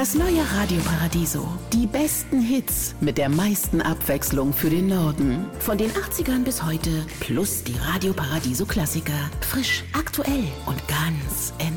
Das neue Radio Paradiso. Die besten Hits mit der meisten Abwechslung für den Norden. Von den 80ern bis heute plus die Radio Paradiso Klassiker. Frisch, aktuell und ganz